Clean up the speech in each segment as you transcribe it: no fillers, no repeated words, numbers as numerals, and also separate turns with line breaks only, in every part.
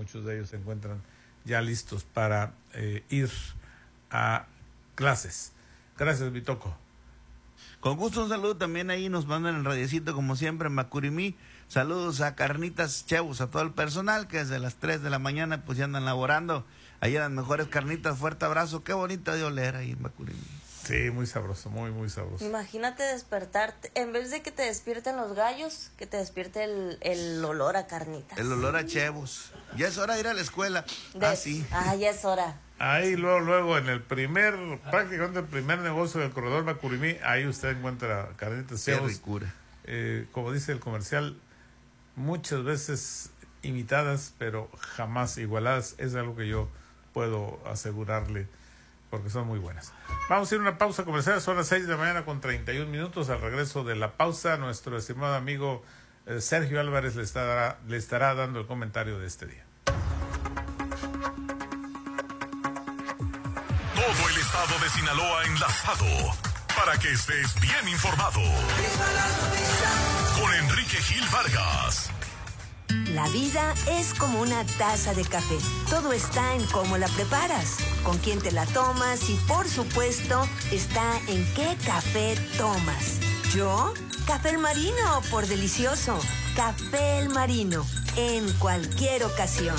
muchos de ellos se encuentran ya listos para ir a clases. Gracias, Bitoco.
Con gusto, un saludo también ahí, nos mandan el radiecito como siempre en Macurimí. Saludos a Carnitas Chevos, a todo el personal que desde las 3 de la mañana pues ya andan laborando. Ahí las mejores carnitas, fuerte abrazo, qué bonita de oler ahí en Macurimí.
Sí, muy sabroso, muy, muy sabroso.
Imagínate despertarte, en vez de que te despierten los gallos, que te despierte el olor a carnitas.
El olor a Chevos. Ya es hora de ir a la escuela. Sí.
Ya es hora.
Ahí luego en el prácticamente el primer negocio del corredor Macurimí, ahí usted encuentra carnitas Chevos. Como dice el comercial, muchas veces imitadas, pero jamás igualadas. Es algo que yo puedo asegurarle, porque son muy buenas. Vamos a ir a una pausa comercial, son las 6 de la mañana con 31 minutos. Al regreso de la pausa, nuestro estimado amigo Sergio Álvarez le estará dando el comentario de este día.
Todo el estado de Sinaloa enlazado para que estés bien informado. Con Enrique Gil Vargas.
La vida es como una taza de café. Todo está en cómo la preparas, con quién te la tomas y, por supuesto, está en qué café tomas. ¿Yo? Café El Marino, por delicioso. Café El Marino, en cualquier ocasión.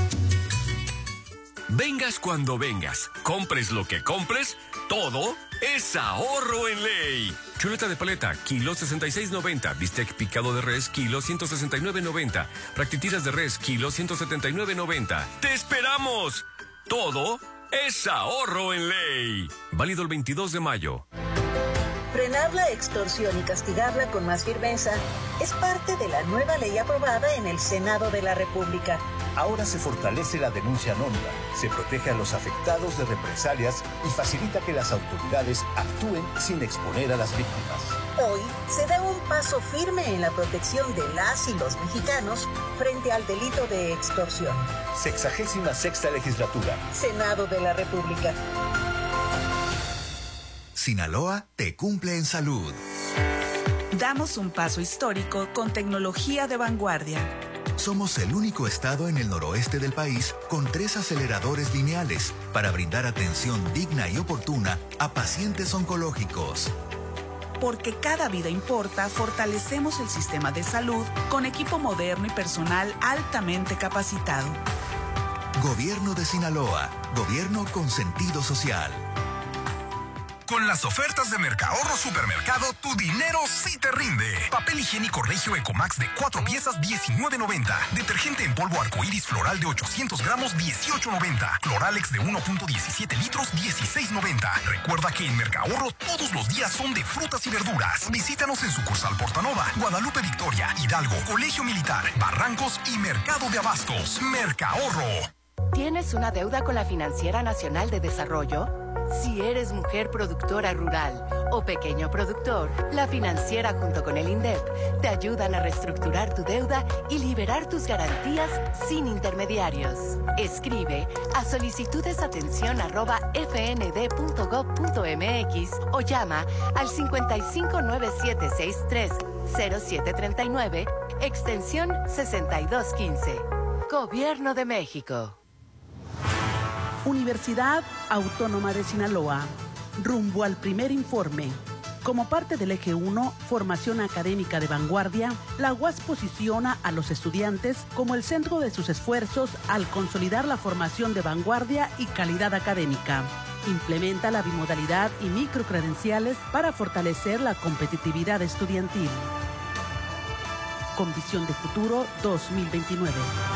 Vengas cuando vengas, compres lo que compres, todo es ahorro en ley. Chuleta de paleta, kilo 66.90. Bistec picado de res, kilo 169.90. Practitiras de res, kilo 179.90. ¡Te esperamos! Todo es ahorro en ley. Válido el 22 de mayo.
Frenar la extorsión y castigarla con más firmeza es parte de la nueva ley aprobada en el Senado de la República.
Ahora se fortalece la denuncia anónima, se protege a los afectados de represalias y facilita que las autoridades actúen sin exponer a las víctimas.
Hoy se da un paso firme en la protección de las y los mexicanos frente al delito de extorsión.
66ª legislatura.
Senado de la República.
Sinaloa te cumple en salud.
Damos un paso histórico con tecnología de vanguardia.
Somos el único estado en el noroeste del país con 3 aceleradores lineales para brindar atención digna y oportuna a pacientes oncológicos.
Porque cada vida importa, fortalecemos el sistema de salud con equipo moderno y personal altamente capacitado.
Gobierno de Sinaloa, gobierno con sentido social.
Con las ofertas de Mercahorro Supermercado, tu dinero sí te rinde. Papel higiénico Regio Ecomax de 4 piezas, $19.90. Detergente en polvo arcoíris floral de 800 gramos, $18.90. Cloralex de 1.17 litros, $16.90. Recuerda que en Mercahorro todos los días son de frutas y verduras. Visítanos en sucursal Portanova, Guadalupe Victoria, Hidalgo, Colegio Militar, Barrancos y Mercado de Abastos. Mercahorro.
¿Tienes una deuda con la Financiera Nacional de Desarrollo? Si eres mujer productora rural o pequeño productor, la Financiera junto con el INDEP te ayudan a reestructurar tu deuda y liberar tus garantías sin intermediarios. Escribe a solicitudesatención@fnd.gov.mx o llama al 5597630739, extensión 6215. Gobierno de México.
Universidad Autónoma de Sinaloa, rumbo al primer informe. Como parte del Eje 1, Formación Académica de Vanguardia, la UAS posiciona a los estudiantes como el centro de sus esfuerzos al consolidar la formación de vanguardia y calidad académica. Implementa la bimodalidad y microcredenciales para fortalecer la competitividad estudiantil. Con visión de futuro 2029.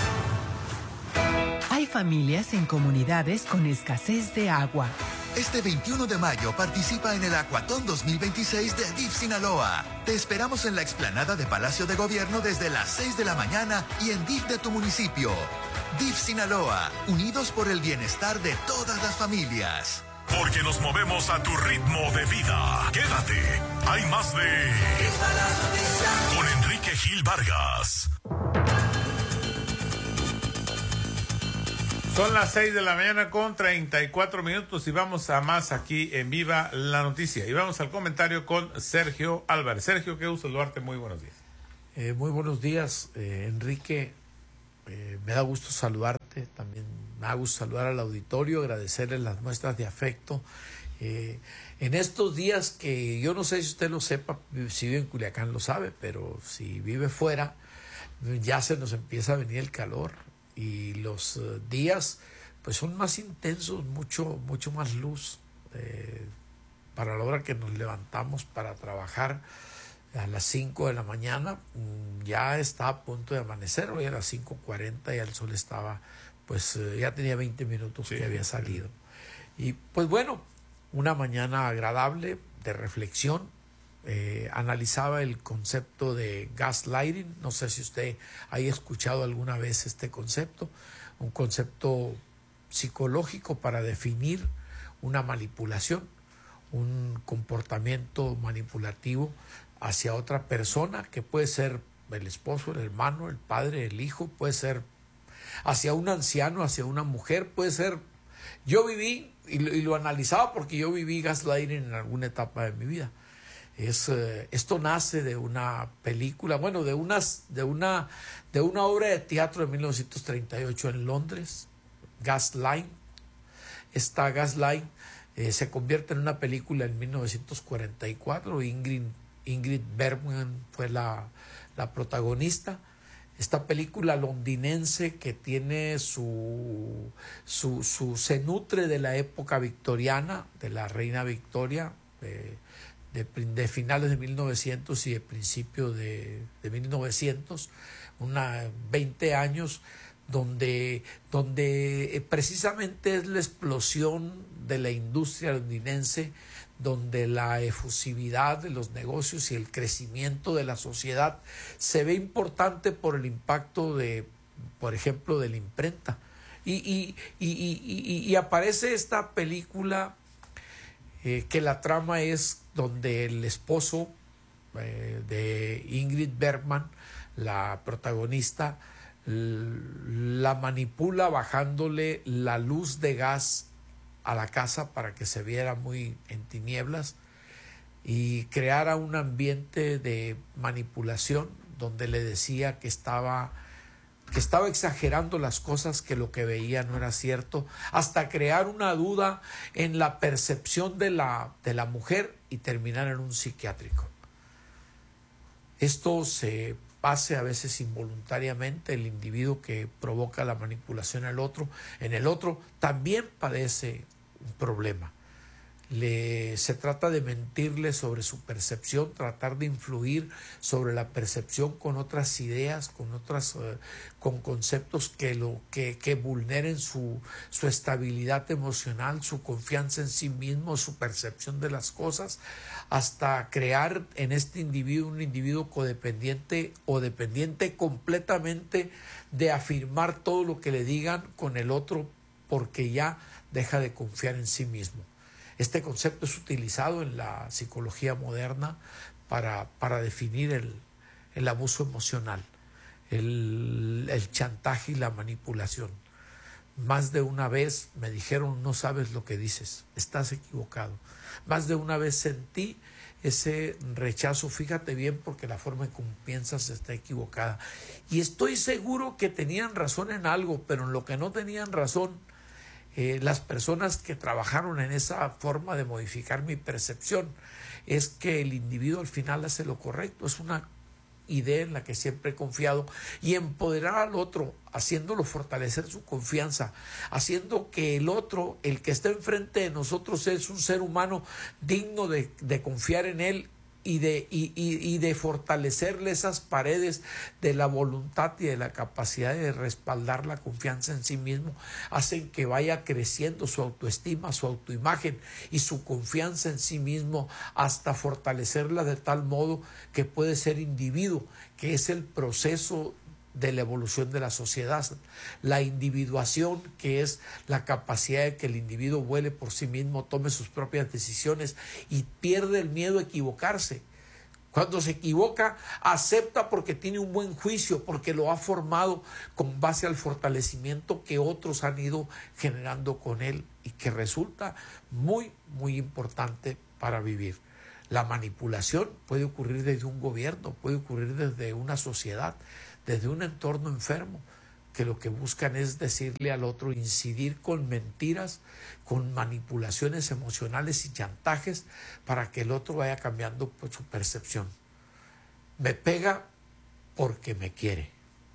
Hay familias en comunidades con escasez de agua.
Este 21 de mayo participa en el Acuatón 2026 de DIF Sinaloa. Te esperamos en la explanada de Palacio de Gobierno desde las 6 de la mañana y en DIF de tu municipio. DIF Sinaloa, unidos por el bienestar de todas las familias.
Porque nos movemos a tu ritmo de vida. Quédate, hay más de... Con Enrique Gil Vargas.
Son las 6 de la mañana con 34 minutos y vamos a más aquí en Viva la Noticia. Y vamos al comentario con Sergio Álvarez. Sergio, qué gusto saludarte, muy buenos días.
Muy buenos días, Enrique. Me da gusto saludarte parte. También me hago saludar al auditorio, agradecerles las muestras de afecto. En estos días que yo no sé si usted lo sepa, si vive en Culiacán lo sabe, pero si vive fuera, ya se nos empieza a venir el calor y los días pues son más intensos, mucho más luz. Para la hora que nos levantamos para trabajar a las 5 de la mañana, ya está a punto de amanecer. Hoy a las 5:40 ya el sol estaba, pues ya tenía 20 minutos que había salido. Y pues bueno, una mañana agradable de reflexión. Analizaba el concepto de gaslighting. No sé si usted haya escuchado alguna vez este concepto, un concepto psicológico para definir una manipulación, un comportamiento manipulativo hacia otra persona, que puede ser el esposo, el hermano, el padre, el hijo, puede ser hacia un anciano, hacia una mujer, puede ser... Yo viví, y lo analizaba porque yo viví gaslighting en alguna etapa de mi vida. Esto nace de una película, bueno, de una obra de teatro de 1938 en Londres, Gaslight. Esta Gaslight se convierte en una película en 1944. Ingrid Bergman fue la protagonista. Esta película londinense que tiene se nutre de la época victoriana, de la reina Victoria, de finales de 1900 y de principio de 1900, 20 años, donde precisamente es la explosión de la industria londinense, donde la efusividad de los negocios y el crecimiento de la sociedad se ve importante por el impacto por ejemplo, de la imprenta. Y aparece esta película que la trama es donde el esposo de Ingrid Bergman, la protagonista, la manipula bajándole la luz de gas a la casa para que se viera muy en tinieblas y creara un ambiente de manipulación donde le decía que estaba exagerando las cosas, que lo que veía no era cierto, hasta crear una duda en la percepción de la mujer y terminar en un psiquiátrico. Esto se hace a veces involuntariamente. El individuo que provoca la manipulación en el otro también padece un problema. Se trata de mentirle sobre su percepción, tratar de influir sobre la percepción con otras ideas, con conceptos que vulneren su estabilidad emocional, su confianza en sí mismo, su percepción de las cosas, hasta crear en este individuo un individuo codependiente o dependiente completamente de afirmar todo lo que le digan con el otro, porque ya deja de confiar en sí mismo. Este concepto es utilizado en la psicología moderna para definir el abuso emocional, el chantaje y la manipulación. Más de una vez me dijeron: no sabes lo que dices, estás equivocado. Más de una vez sentí ese rechazo: fíjate bien porque la forma en cómo piensas está equivocada. Y estoy seguro que tenían razón en algo, pero en lo que no tenían razón, las personas que trabajaron en esa forma de modificar mi percepción, es que el individuo al final hace lo correcto. Es una idea en la que siempre he confiado, y empoderar al otro, haciéndolo fortalecer su confianza, haciendo que el otro, el que está enfrente de nosotros, es un ser humano digno de confiar en él y de fortalecerle esas paredes de la voluntad y de la capacidad de respaldar la confianza en sí mismo, hacen que vaya creciendo su autoestima, su autoimagen y su confianza en sí mismo, hasta fortalecerla de tal modo que puede ser individuo, que es el proceso de la evolución de la sociedad. La individuación, que es la capacidad de que el individuo vuele por sí mismo, tome sus propias decisiones y pierde el miedo a equivocarse. Cuando se equivoca, acepta porque tiene un buen juicio, porque lo ha formado con base al fortalecimiento que otros han ido generando con él y que resulta muy, muy importante para vivir. La manipulación puede ocurrir desde un gobierno, puede ocurrir desde una sociedad, desde un entorno enfermo, que lo que buscan es decirle al otro, incidir con mentiras, con manipulaciones emocionales y chantajes para que el otro vaya cambiando pues, su percepción. Me pega porque me quiere.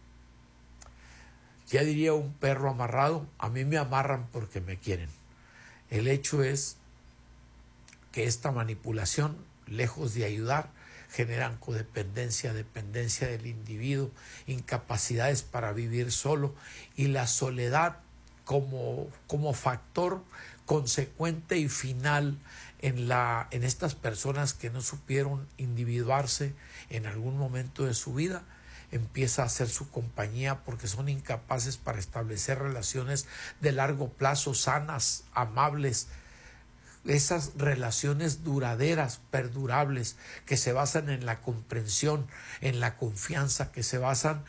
Ya diría un perro amarrado, a mí me amarran porque me quieren. El hecho es que esta manipulación, lejos de ayudar, generan codependencia, dependencia del individuo, incapacidades para vivir solo y la soledad como factor consecuente y final en estas personas que no supieron individuarse en algún momento de su vida. Empieza a ser su compañía porque son incapaces para establecer relaciones de largo plazo, sanas, amables, esas relaciones duraderas, perdurables, que se basan en la comprensión, en la confianza, que se basan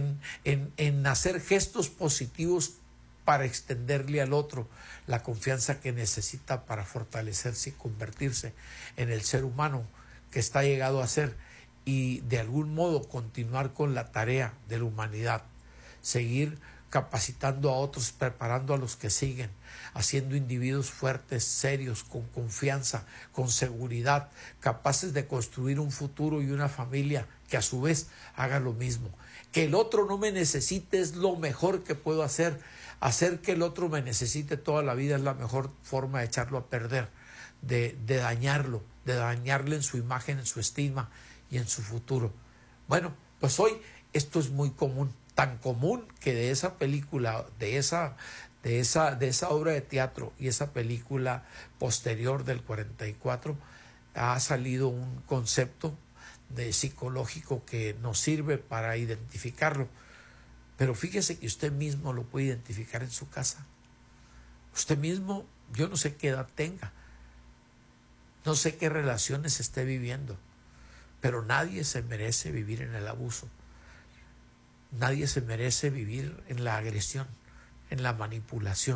en hacer gestos positivos para extenderle al otro la confianza que necesita para fortalecerse y convertirse en el ser humano que está llegado a ser y de algún modo continuar con la tarea de la humanidad, seguir capacitando a otros, preparando a los que siguen, haciendo individuos fuertes, serios, con confianza, con seguridad, capaces de construir un futuro y una familia que a su vez haga lo mismo. Que el otro no me necesite es lo mejor que puedo hacer. Hacer que el otro me necesite toda la vida es la mejor forma de echarlo a perder, de dañarlo, de dañarle en su imagen, en su estima y en su futuro. Bueno, pues hoy esto es muy común, tan común que de esa película, de esa obra de teatro y esa película posterior del 44 ha salido un concepto psicológico que nos sirve para identificarlo. Pero fíjese que usted mismo lo puede identificar en su casa. Usted mismo, yo no sé qué edad tenga, no sé qué relaciones esté viviendo, pero nadie se merece vivir en el abuso. Nadie se merece vivir en la agresión, en la manipulación,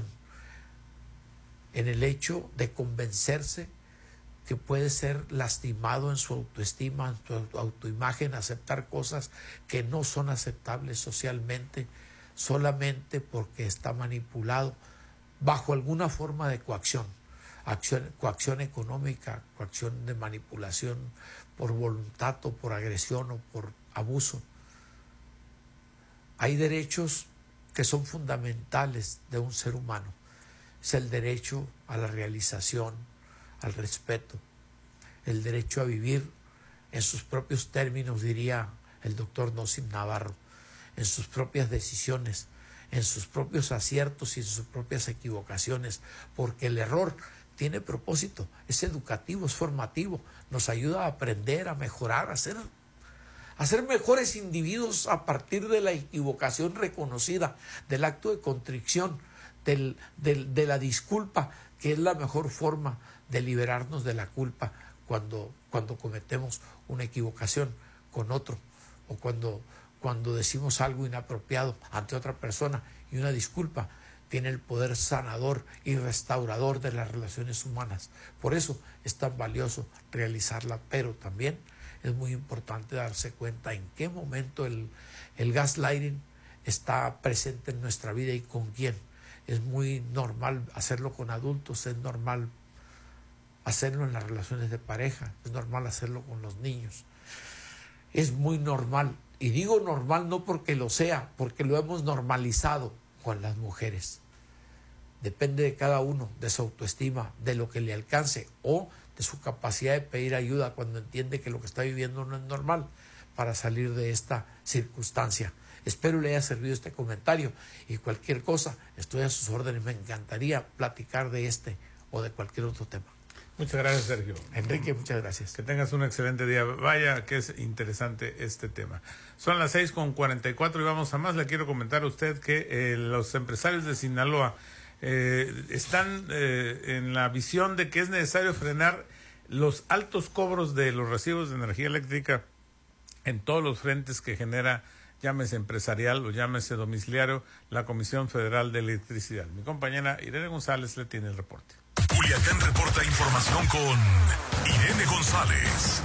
en el hecho de convencerse que puede ser lastimado en su autoestima, en su autoimagen, aceptar cosas que no son aceptables socialmente, solamente porque está manipulado bajo alguna forma de coacción, coacción económica, coacción de manipulación por voluntad o por agresión o por abuso. Hay derechos que son fundamentales de un ser humano. Es el derecho a la realización, al respeto, el derecho a vivir en sus propios términos, diría el doctor Nosim Navarro, en sus propias decisiones, en sus propios aciertos y en sus propias equivocaciones, porque el error tiene propósito, es educativo, es formativo, nos ayuda a aprender, a mejorar, a ser mejores individuos a partir de la equivocación reconocida, del acto de contrición, de la disculpa, que es la mejor forma de liberarnos de la culpa cuando cometemos una equivocación con otro o cuando decimos algo inapropiado ante otra persona, y una disculpa tiene el poder sanador y restaurador de las relaciones humanas. Por eso es tan valioso realizarla, pero también es muy importante darse cuenta en qué momento el gaslighting está presente en nuestra vida y con quién. Es muy normal hacerlo con adultos, es normal hacerlo en las relaciones de pareja, es normal hacerlo con los niños. Es muy normal, y digo normal no porque lo sea, porque lo hemos normalizado con las mujeres. Depende de cada uno, de su autoestima, de lo que le alcance o de su capacidad de pedir ayuda cuando entiende que lo que está viviendo no es normal, para salir de esta circunstancia. Espero le haya servido este comentario, y cualquier cosa estoy a sus órdenes. Me encantaría platicar de este o de cualquier otro tema.
Muchas gracias, Sergio.
Enrique, muchas gracias.
Que tengas un excelente día. Vaya que es interesante este tema. Son las 6:44 y vamos a más. Le quiero comentar a usted que los empresarios de Sinaloa están en la visión de que es necesario frenar los altos cobros de los recibos de energía eléctrica en todos los frentes que genera, llámese empresarial o llámese domiciliario, la Comisión Federal de Electricidad. Mi compañera Irene González le tiene el reporte.
Culiacán reporta información con Irene González.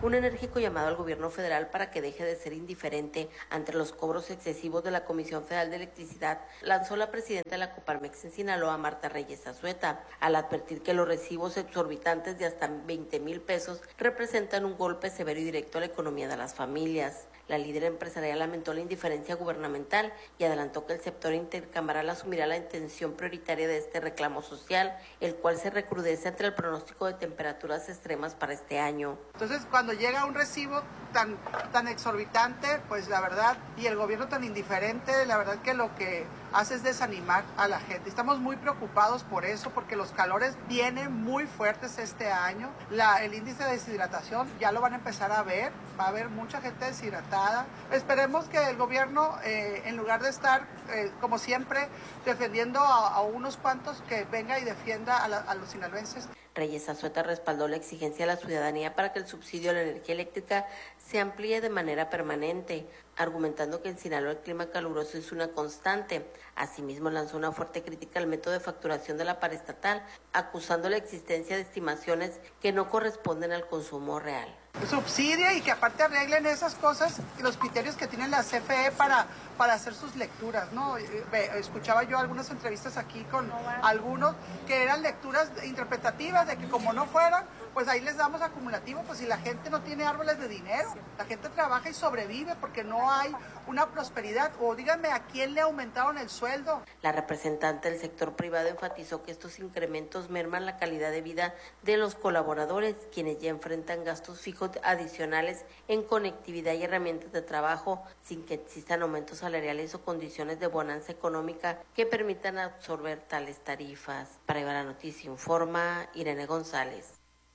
un enérgico llamado al gobierno federal para que deje de ser indiferente ante los cobros excesivos de la Comisión Federal de Electricidad, lanzó la presidenta de la Coparmex en Sinaloa, Marta Reyes Azueta, al advertir que los recibos exorbitantes de hasta 20,000 pesos representan un golpe severo y directo a la economía de las familias. La líder empresarial lamentó la indiferencia gubernamental y adelantó que el sector intercameral asumirá la intención prioritaria de este reclamo social, el cual se recrudece ante el pronóstico de temperaturas extremas para este año.
Entonces, cuando llega un recibo tan exorbitante, pues la verdad, y el gobierno tan indiferente, la verdad que lo que hace es desanimar a la gente. Estamos muy preocupados por eso, porque los calores vienen muy fuertes este año. El índice de deshidratación ya lo van a empezar a ver, va a haber mucha gente deshidratada. Esperemos que el gobierno, en lugar de estar, como siempre, defendiendo a unos cuantos, que venga y defienda a los sinaloenses.
Reyes Azueta respaldó la exigencia de la ciudadanía para que el subsidio a la energía eléctrica se amplíe de manera permanente, argumentando que en Sinaloa el clima caluroso es una constante. Asimismo, lanzó una fuerte crítica al método de facturación de la paraestatal, acusando la existencia de estimaciones que no corresponden al consumo real.
Subsidia y que aparte arreglen esas cosas, los criterios que tienen la CFE para hacer sus lecturas, ¿no? Escuchaba yo algunas entrevistas aquí con algunos que eran lecturas interpretativas de que como no fueran, pues ahí les damos acumulativo, pues si la gente no tiene árboles de dinero, la gente trabaja y sobrevive porque no hay una prosperidad, o díganme a quién le aumentaron el sueldo.
La representante del sector privado enfatizó que estos incrementos merman la calidad de vida de los colaboradores, quienes ya enfrentan gastos fijos adicionales en conectividad y herramientas de trabajo, sin que existan aumentos salariales o condiciones de bonanza económica que permitan absorber tales tarifas. Para Iba la Noticia informa Irene González.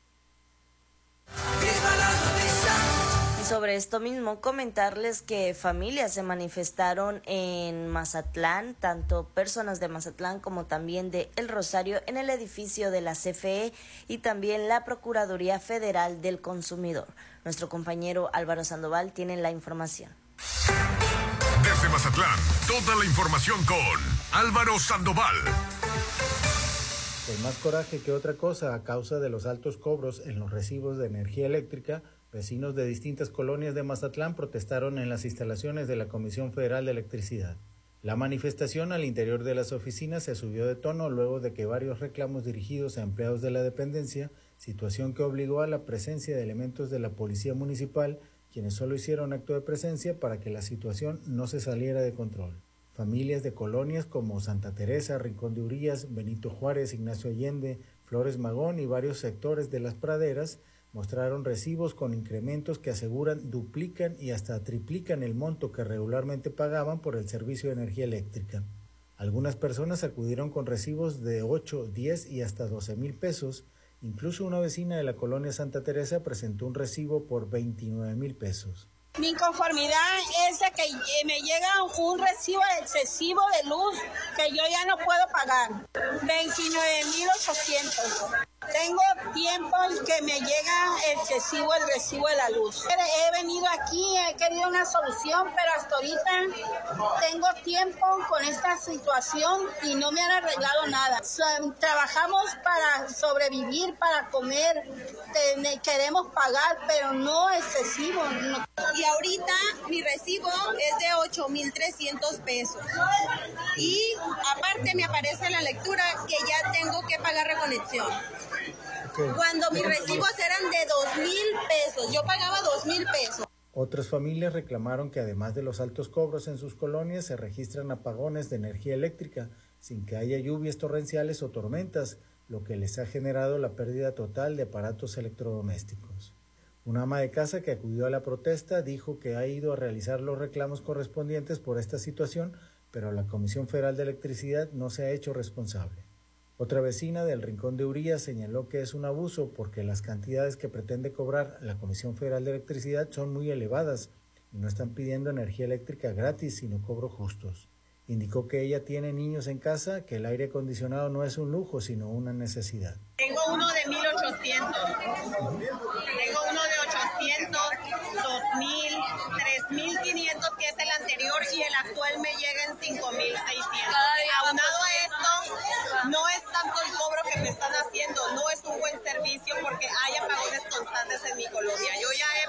Y sobre esto mismo, comentarles que familias se manifestaron en Mazatlán, tanto personas de Mazatlán como también de El Rosario, en el edificio de la CFE y también la Procuraduría Federal del Consumidor. Nuestro compañero Álvaro Sandoval tiene la información.
Desde Mazatlán, toda la información con Álvaro Sandoval.
Con más coraje que otra cosa, a causa de los altos cobros en los recibos de energía eléctrica, vecinos de distintas colonias de Mazatlán protestaron en las instalaciones de la Comisión Federal de Electricidad. La manifestación al interior de las oficinas se subió de tono luego de que varios reclamos dirigidos a empleados de la dependencia, situación que obligó a la presencia de elementos de la Policía Municipal, quienes solo hicieron acto de presencia para que la situación no se saliera de control. Familias de colonias como Santa Teresa, Rincón de Urías, Benito Juárez, Ignacio Allende, Flores Magón y varios sectores de las praderas mostraron recibos con incrementos que aseguran duplican y hasta triplican el monto que regularmente pagaban por el servicio de energía eléctrica. Algunas personas acudieron con recibos de 8, 10 y hasta 12,000 pesos. Incluso una vecina de la colonia Santa Teresa presentó un recibo por 29,000 pesos.
Mi inconformidad es de que me llega un recibo excesivo de luz que yo ya no puedo pagar. 29,800. Tengo tiempo que me llega excesivo el recibo de la luz. He venido aquí, he querido una solución, pero hasta ahorita tengo tiempo con esta situación y no me han arreglado nada. Trabajamos para sobrevivir, para comer, queremos pagar, pero no excesivo. No.
Y ahorita mi recibo es de 8,300 pesos. Y aparte me aparece la lectura que ya tengo que pagar reconexión. Cuando mis recibos eran de 2,000 pesos, yo pagaba 2,000 pesos.
Otras familias reclamaron que además de los altos cobros en sus colonias se registran apagones de energía eléctrica sin que haya lluvias torrenciales o tormentas, lo que les ha generado la pérdida total de aparatos electrodomésticos. Una ama de casa que acudió a la protesta dijo que ha ido a realizar los reclamos correspondientes por esta situación, pero la Comisión Federal de Electricidad no se ha hecho responsable. Otra vecina del Rincón de Urías señaló que es un abuso porque las cantidades que pretende cobrar la Comisión Federal de Electricidad son muy elevadas y no están pidiendo energía eléctrica gratis, sino cobros justos. Indicó que ella tiene niños en casa, que el aire acondicionado no es un lujo, sino una necesidad.
Tengo uno de 1,800. Tengo uno de 800, 2,000, 3,500, que es el anterior, y el actual me llega en 5,600. Aunado a esto, no es tanto el cobro que me están haciendo, no es un buen servicio porque hay apagones constantes en mi colonia. Yo ya he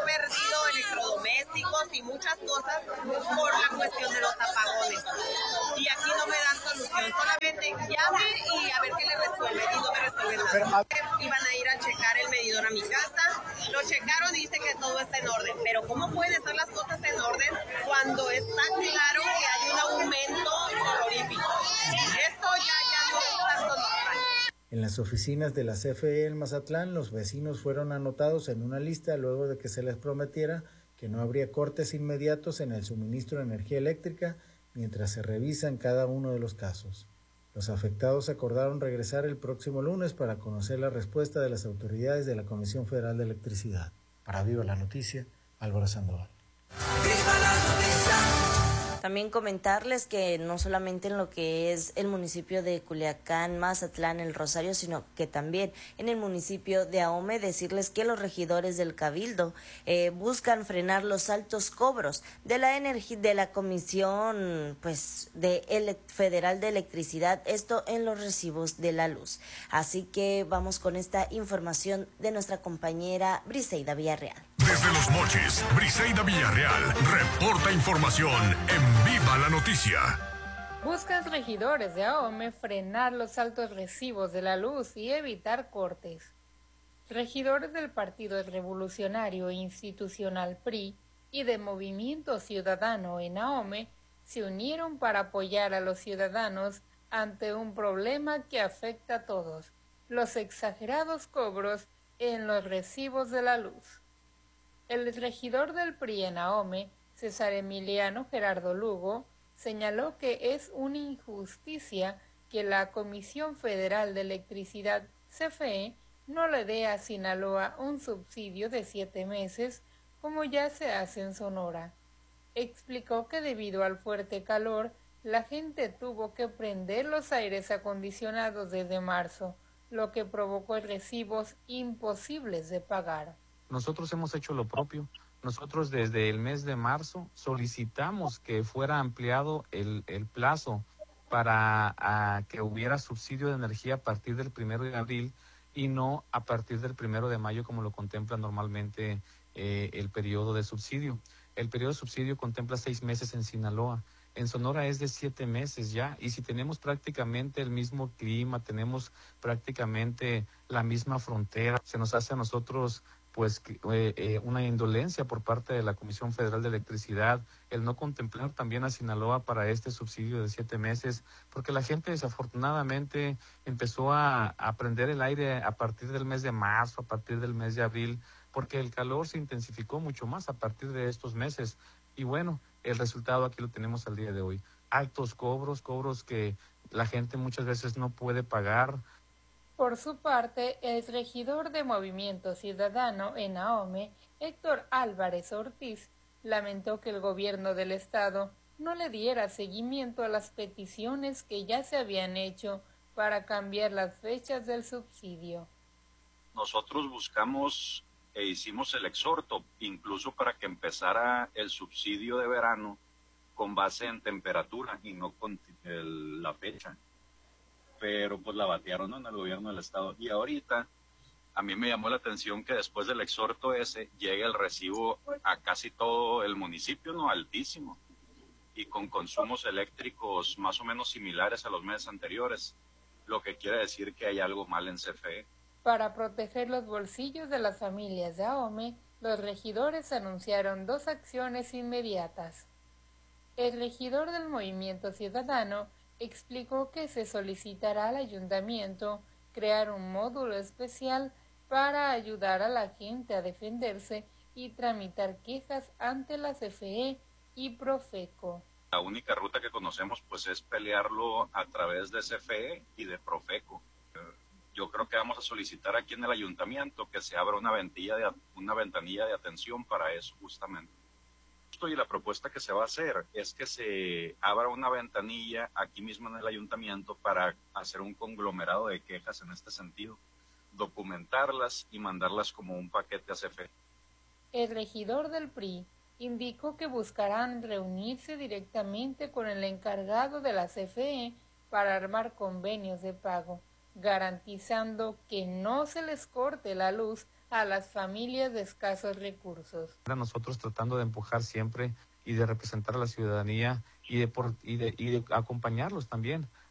llame y a ver qué le resuelve, y no me resuelve nada. Iban a ir a checar el medidor a mi casa, lo checaron y dicen que todo está en orden, pero ¿cómo pueden estar las cosas en orden cuando está claro que hay un aumento terrorífico? Esto ya no es tanto normal.
En las oficinas de la CFE en Mazatlán, los vecinos fueron anotados en una lista luego de que se les prometiera que no habría cortes inmediatos en el suministro de energía eléctrica mientras se revisan cada uno de los casos. Los afectados acordaron regresar el próximo lunes para conocer la respuesta de las autoridades de la Comisión Federal de Electricidad. Para Viva la Noticia, Álvaro Sandoval.
¡Viva la noticia! También comentarles que no solamente en lo que es el municipio de Culiacán, Mazatlán, El Rosario, sino que también en el municipio de Ahome, decirles que los regidores del Cabildo buscan frenar los altos cobros de la energía de la Comisión Federal de Electricidad, esto en los recibos de la luz. Así que vamos con esta información de nuestra compañera Briseida Villarreal.
Desde Los Mochis, Briseida Villarreal reporta información en Viva la Noticia.
Buscan regidores de Ahome frenar los altos recibos de la luz y evitar cortes. Regidores del Partido Revolucionario Institucional PRI y de Movimiento Ciudadano en Ahome se unieron para apoyar a los ciudadanos ante un problema que afecta a todos: los exagerados cobros en los recibos de la luz. El regidor del PRI en Ahome, César Emiliano Gerardo Lugo, señaló que es una injusticia que la Comisión Federal de Electricidad, CFE, no le dé a Sinaloa un subsidio de 7 meses, como ya se hace en Sonora. Explicó que debido al fuerte calor, la gente tuvo que prender los aires acondicionados desde marzo, lo que provocó recibos imposibles de pagar.
Nosotros hemos hecho lo propio. Nosotros desde el mes de marzo solicitamos que fuera ampliado el plazo para que hubiera subsidio de energía a partir del 1 de abril y no a partir del 1 de mayo como lo contempla normalmente el periodo de subsidio. El periodo de subsidio contempla 6 meses en Sinaloa. En Sonora es de 7 meses ya, y si tenemos prácticamente el mismo clima, tenemos prácticamente la misma frontera, se nos hace a nosotros una indolencia por parte de la Comisión Federal de Electricidad el no contemplar también a Sinaloa para este subsidio de 7 meses, porque la gente desafortunadamente empezó a prender el aire a partir del mes de marzo, a partir del mes de abril, porque el calor se intensificó mucho más a partir de estos meses. Y bueno, el resultado aquí lo tenemos al día de hoy. Altos cobros que la gente muchas veces no puede pagar.
Por su parte, el regidor de Movimiento Ciudadano en Ahome, Héctor Álvarez Ortiz, lamentó que el gobierno del estado no le diera seguimiento a las peticiones que ya se habían hecho para cambiar las fechas del subsidio.
Nosotros buscamos e hicimos el exhorto, incluso para que empezara el subsidio de verano con base en temperatura y no con la fecha. Pero pues la batearon en el gobierno del estado. Y ahorita a mí me llamó la atención que después del exhorto ese llegue el recibo a casi todo el municipio, ¿no? Altísimo. Y con consumos eléctricos más o menos similares a los meses anteriores, lo que quiere decir que hay algo mal en CFE.
Para proteger los bolsillos de las familias de Ahome, los regidores anunciaron 2 acciones inmediatas. El regidor del Movimiento Ciudadano explicó que se solicitará al ayuntamiento crear un módulo especial para ayudar a la gente a defenderse y tramitar quejas ante la CFE y Profeco.
La única ruta que conocemos pues es pelearlo a través de CFE y de Profeco. Yo creo que vamos a solicitar aquí en el ayuntamiento que se abra una ventanilla de atención para eso justamente. Y la propuesta que se va a hacer es que se abra una ventanilla aquí mismo en el ayuntamiento para hacer un conglomerado de quejas en este sentido, documentarlas y mandarlas como un paquete a CFE.
El regidor del PRI indicó que buscarán reunirse directamente con el encargado de la CFE para armar convenios de pago, garantizando que no se les corte la luz a las familias de escasos recursos.
Nosotros tratando de empujar siempre y de representar a la ciudadanía y de acompañarlos también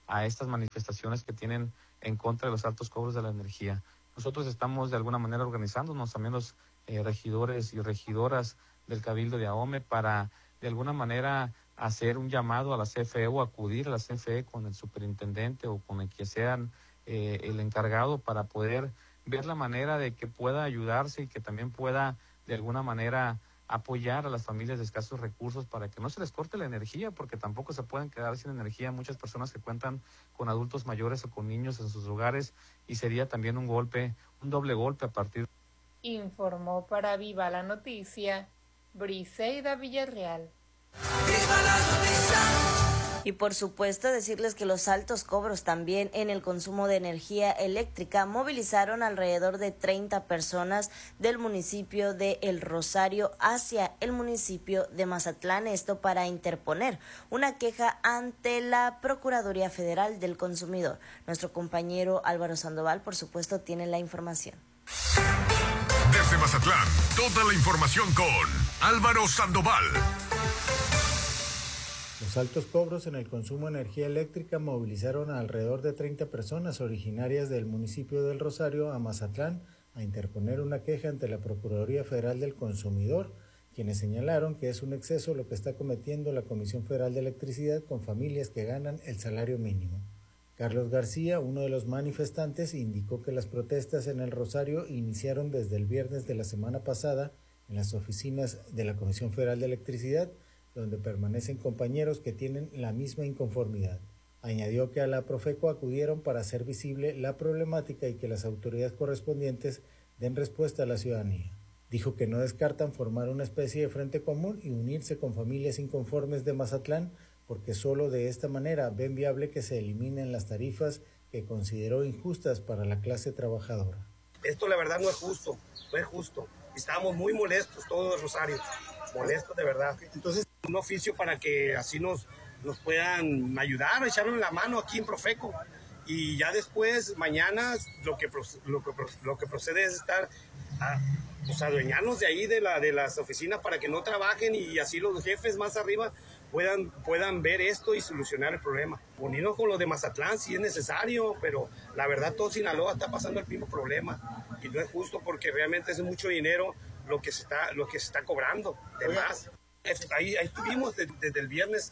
a estas manifestaciones que tienen en contra de los altos cobros de la energía. Nosotros estamos de alguna manera organizándonos, también los regidores y regidoras del Cabildo de Ahome, para de alguna manera hacer un llamado a la CFE o acudir a la CFE con el superintendente o con el que sean el encargado, para poder ver la manera de que pueda ayudarse y que también pueda de alguna manera apoyar a las familias de escasos recursos para que no se les corte la energía, porque tampoco se pueden quedar sin energía muchas personas que cuentan con adultos mayores o con niños en sus hogares, y sería también un doble golpe a partir.
Informó para Viva la Noticia, Briseida Villarreal.
¡Viva la noticia! Y por supuesto decirles que los altos cobros también en el consumo de energía eléctrica movilizaron alrededor de 30 personas del municipio de El Rosario hacia el municipio de Mazatlán, esto para interponer una queja ante la Procuraduría Federal del Consumidor. Nuestro compañero Álvaro Sandoval, por supuesto, tiene la información.
Desde Mazatlán, toda la información con Álvaro Sandoval.
Los altos cobros en el consumo de energía eléctrica movilizaron a alrededor de 30 personas originarias del municipio del Rosario a Mazatlán a interponer una queja ante la Procuraduría Federal del Consumidor, quienes señalaron que es un exceso lo que está cometiendo la Comisión Federal de Electricidad con familias que ganan el salario mínimo. Carlos García, uno de los manifestantes, indicó que las protestas en el Rosario iniciaron desde el viernes de la semana pasada en las oficinas de la Comisión Federal de Electricidad, donde permanecen compañeros que tienen la misma inconformidad. Añadió que a la Profeco acudieron para hacer visible la problemática y que las autoridades correspondientes den respuesta a la ciudadanía. Dijo que no descartan formar una especie de frente común y unirse con familias inconformes de Mazatlán, porque solo de esta manera ven viable que se eliminen las tarifas que consideró injustas para la clase trabajadora.
Esto la verdad no es justo. Estábamos muy molestos todos los Rosarios, molestos de verdad. Entonces, un oficio para que así nos puedan ayudar, echarnos la mano aquí en Profeco. Y ya después, mañana, lo que procede es estar adueñarnos de ahí de las oficinas para que no trabajen y así los jefes más arriba puedan ver esto y solucionar el problema. Unirnos con los de Mazatlán si es necesario, pero la verdad todo Sinaloa está pasando el mismo problema y no es justo porque realmente es mucho dinero lo que se está cobrando de más. Ahí estuvimos desde el viernes,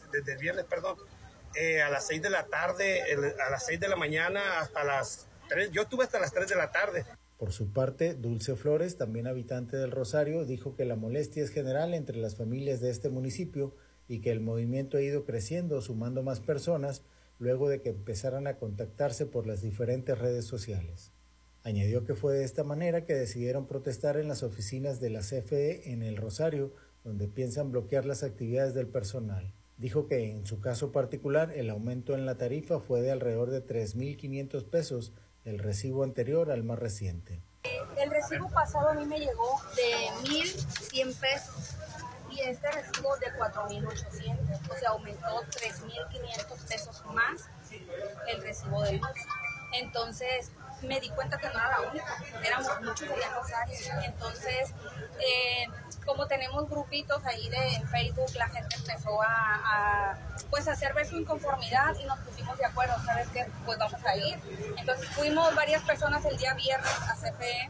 a las 6 de la tarde, a las 6 de la mañana hasta las 3, yo estuve hasta las 3 de la tarde.
Por su parte, Dulce Flores, también habitante del Rosario, dijo que la molestia es general entre las familias de este municipio y que el movimiento ha ido creciendo, sumando más personas, luego de que empezaran a contactarse por las diferentes redes sociales. Añadió que fue de esta manera que decidieron protestar en las oficinas de la CFE en el Rosario, donde piensan bloquear las actividades del personal. Dijo que en su caso particular el aumento en la tarifa fue de alrededor de 3,500 pesos, del recibo anterior al más reciente.
El recibo pasado a mí me llegó de 1,100 pesos y este recibo de 4,800, o sea, aumentó 3,500 pesos más el recibo de luz. Entonces me di cuenta que no era la única, éramos muchos allá en Rosario. Entonces, como tenemos grupitos ahí en Facebook, la gente empezó a hacer ver su inconformidad y nos pusimos de acuerdo, ¿sabes qué? Pues vamos a ir. Entonces fuimos varias personas el día viernes a CFE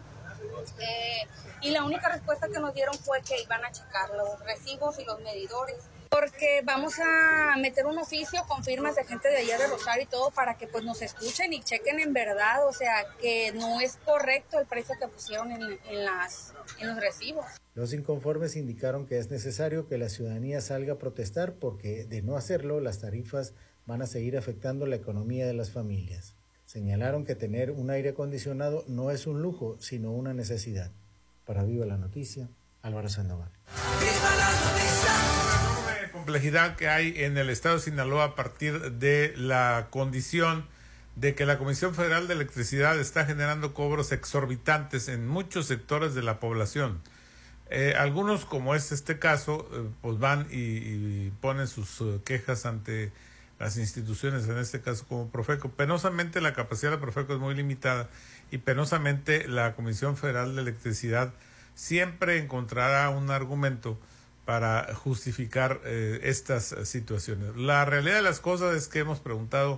y la única respuesta que nos dieron fue que iban a checar los recibos y los medidores, porque vamos a meter un oficio con firmas de gente de allá de Rosario y todo para que pues nos escuchen y chequen en verdad, o sea, que no es correcto el precio que pusieron en los recibos.
Los inconformes indicaron que es necesario que la ciudadanía salga a protestar porque, de no hacerlo, las tarifas van a seguir afectando la economía de las familias. Señalaron que tener un aire acondicionado no es un lujo, sino una necesidad. Para Viva la Noticia, Álvaro Sandoval.
¡Viva la noticia! La enorme complejidad que hay en el estado de Sinaloa a partir de la condición de que la Comisión Federal de Electricidad está generando cobros exorbitantes en muchos sectores de la población. Algunos, como es este caso, pues van y ponen sus quejas ante las instituciones, en este caso como Profeco. Penosamente la capacidad de Profeco es muy limitada y penosamente la Comisión Federal de Electricidad siempre encontrará un argumento para justificar estas situaciones. La realidad de las cosas es que hemos preguntado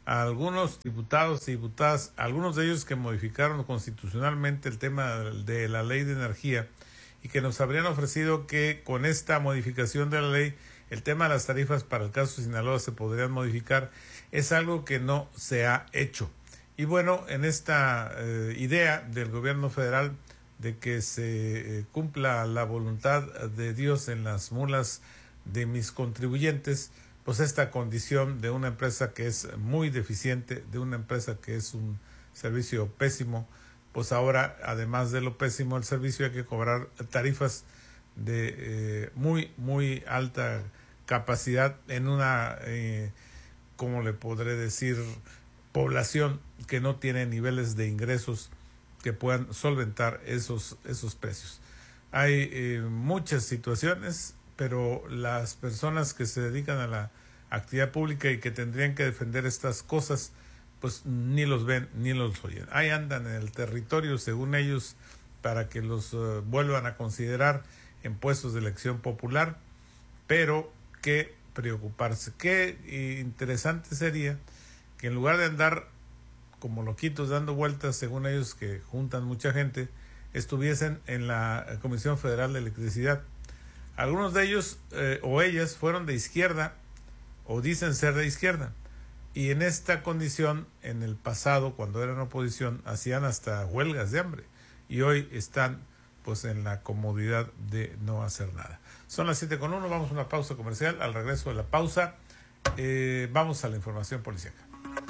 a algunos diputados y diputadas, algunos de ellos que modificaron constitucionalmente el tema de la ley de energía y que nos habrían ofrecido que con esta modificación de la ley el tema de las tarifas para el caso de Sinaloa se podrían modificar. Es algo que no se ha hecho. Y bueno, en esta idea del gobierno federal de que se cumpla la voluntad de Dios en las mulas de mis contribuyentes, pues esta condición de una empresa que es muy deficiente, de una empresa que es un servicio pésimo, pues ahora, además de lo pésimo el servicio, hay que cobrar tarifas de muy alta capacidad en una, ¿cómo le podré decir?, población que no tiene niveles de ingresos que puedan solventar esos precios. Hay muchas situaciones, pero las personas que se dedican a la actividad pública y que tendrían que defender estas cosas, pues ni los ven ni los oyen. Ahí andan en el territorio, según ellos, para que los vuelvan a considerar en puestos de elección popular, pero qué preocuparse. Qué interesante sería que en lugar de andar como loquitos dando vueltas, según ellos, que juntan mucha gente, estuviesen en la Comisión Federal de Electricidad. Algunos de ellos o ellas fueron de izquierda o dicen ser de izquierda, y en esta condición, en el pasado, cuando eran oposición, hacían hasta huelgas de hambre, y hoy están pues en la comodidad de no hacer nada. Son las 7:01, vamos a una pausa comercial. Al regreso de la pausa, vamos a la información policíaca.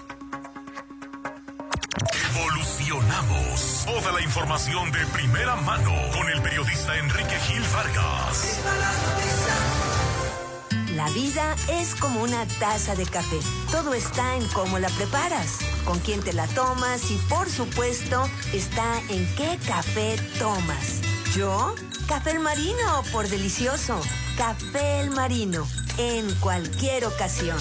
Evolucionamos. Toda la información de primera mano con el periodista Enrique Gil Vargas.
La vida es como una taza de café. Todo está en cómo la preparas, con quién te la tomas y, por supuesto, está en qué café tomas. Yo, Café El Marino, por delicioso. Café El Marino, en cualquier ocasión.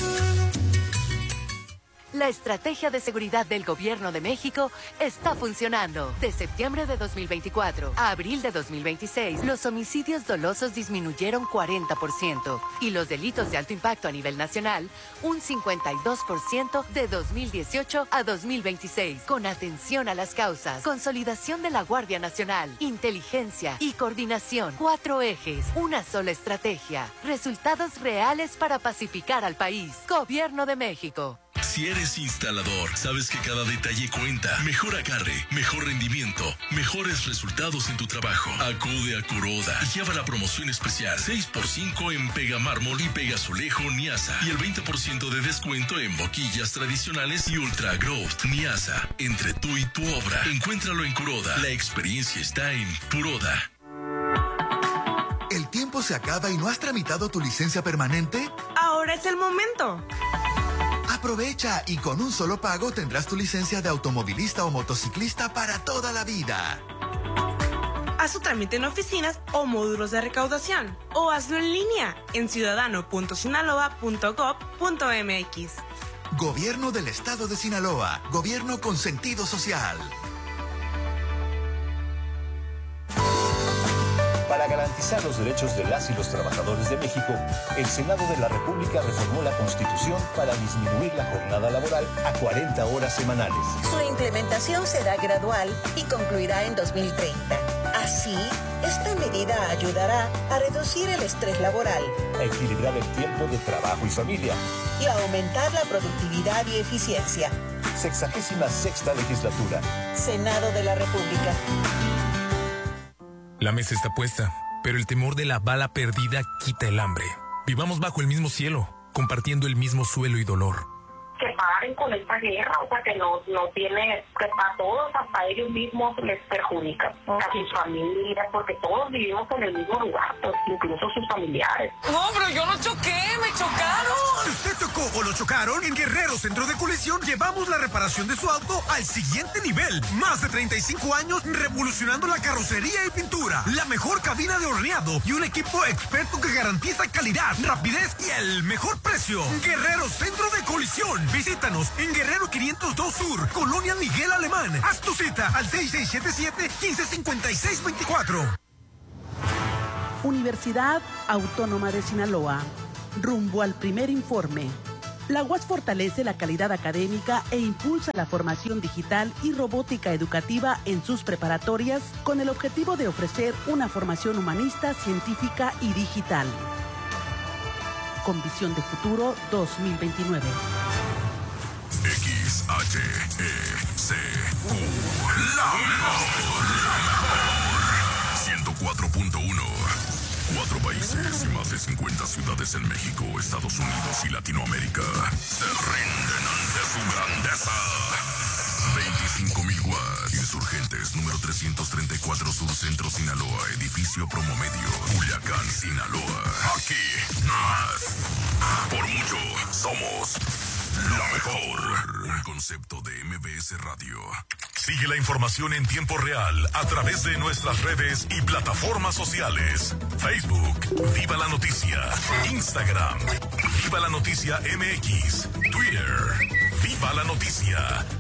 La estrategia de seguridad del Gobierno de México está funcionando. De septiembre de 2024 a abril de 2026, los homicidios dolosos disminuyeron 40% y los delitos de alto impacto a nivel nacional un 52% de 2018 a 2026. Con atención a las causas, consolidación de la Guardia Nacional, inteligencia y coordinación. 4 ejes, una sola estrategia. Resultados reales para pacificar al país. Gobierno de México.
Si eres instalador, sabes que cada detalle cuenta. Mejor agarre, mejor rendimiento, mejores resultados en tu trabajo. Acude a Kuroda y lleva la promoción especial 6x5 en Pega Mármol y Pega Azulejo Niasa, y el 20% de descuento en boquillas tradicionales y Ultra Growth Niasa. Entre tú y tu obra, encuéntralo en Kuroda. La experiencia está en Kuroda.
¿El tiempo se acaba y no has tramitado tu licencia permanente?
Ahora es el momento.
Aprovecha y con un solo pago tendrás tu licencia de automovilista o motociclista para toda la vida.
Haz tu trámite en oficinas o módulos de recaudación, o hazlo en línea en ciudadano.sinaloa.gov.mx.
Gobierno del Estado de Sinaloa. Gobierno con sentido social.
Para garantizar los derechos de las y los trabajadores de México, el Senado de la República reformó la Constitución para disminuir la jornada laboral a 40 horas semanales.
Su implementación será gradual y concluirá en 2030. Así, esta medida ayudará a reducir el estrés laboral,
a equilibrar el tiempo de trabajo y familia
y a aumentar la productividad y eficiencia.
66ª legislatura.
Senado de la República.
La mesa está puesta, pero el temor de la bala perdida quita el hambre. Vivamos bajo el mismo cielo, compartiendo el mismo suelo y dolor.
Que paren con esta guerra, o sea, que no tiene, que a todos, hasta ellos mismos les perjudica, a sus familias, porque todos vivimos en el mismo lugar, pues, incluso sus familiares.
No, pero yo no choqué, me chocaron.
Si usted chocó o lo chocaron, en Guerrero Centro de Colisión llevamos la reparación de su auto al siguiente nivel. Más de 35 años revolucionando la carrocería y pintura, la mejor cabina de horneado y un equipo experto que garantiza calidad, rapidez y el mejor precio. Guerrero Centro de Colisión. Visítanos en Guerrero 502 Sur, Colonia Miguel Alemán. Haz tu cita al 6677-155624.
Universidad Autónoma de Sinaloa. Rumbo al primer informe. La UAS fortalece la calidad académica e impulsa la formación digital y robótica educativa en sus preparatorias con el objetivo de ofrecer una formación humanista, científica y digital. Con visión de futuro 2029.
XHECQ, la mejor. 104.1. 4 países y más de 50 ciudades en México, Estados Unidos y Latinoamérica se rinden ante su grandeza. 25.000 watts. Insurgentes, número 334 Sur Centro, Sinaloa, edificio Promomedio, Culiacán, Sinaloa. Aquí, más. Por mucho, somos la mejor. Un concepto de MBS Radio. Sigue la información en tiempo real a través de nuestras redes y plataformas sociales. Facebook, Viva la Noticia. Instagram, Viva la Noticia MX. Twitter, Viva la Noticia.